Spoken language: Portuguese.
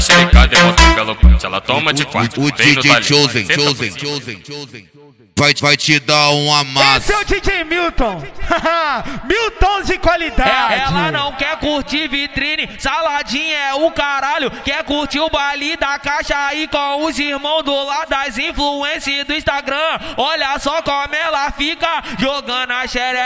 xerecada e bota pelo punch. Ela toma de quatro. O DJ Chosen vai te dar um amasso. Esse é o DJ Milton. Milton de qualidade. Ela não quer curtir vitrine, saladinha é o caralho. Quer curtir o baile da caixa aí com os irmãos do lado das influências do Instagram. Olha só como ela fica jogando a xereca.